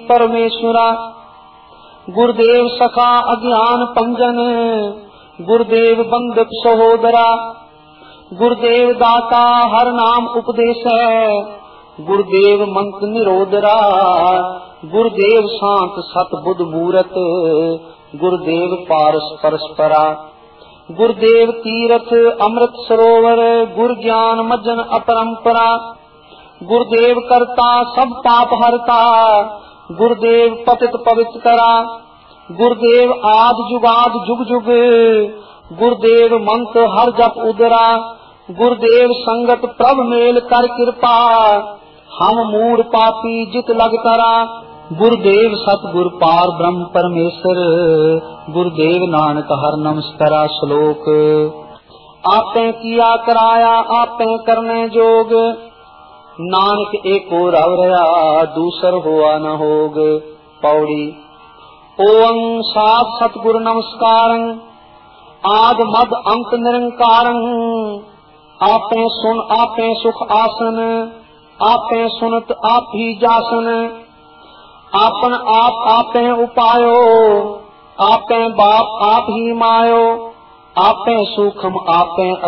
परमेश्वरा। गुरुदेव सखा अज्ञान पंजन, गुरुदेव बंधक सहोदरा। गुरुदेव दाता हर नाम उपदेश है, गुरुदेव मंत्र निरोधरा। गुरुदेव शांत सत बुद्ध मूरत, गुरुदेव पारस परस्परा। गुरुदेव तीर्थ अमृत सरोवर, गुरु ज्ञान मज्जन अपरंपरा। गुरुदेव करता सब पाप हरता, गुरुदेव पतित पवित्र करा। गुरुदेव आद जुगाद जुग जुग, गुरुदेव मंत्र हर जप उदरा। गुरुदेव संगत प्रभ मेल कर कृपा, हम मूढ़ पापी जित लग करा। गुरुदेव सतगुर पार ब्रह्म परमेश्वर, गुरुदेव नानक हर नमस्कारा। श्लोक आपे किया कराया आपे करने जोग, नानक एको रव रहा दूसर हुआ न होग। पौड़ी ओं सात सतगुर नमस्कारं, आद मद अंत निरंकारं। आपे सुन आपे सुख आसन, आपे सुनत आप ही जासन। आपन आप आपे उपायो, आपे बाप आप ही मायो। आपे सूक्ष्म आपे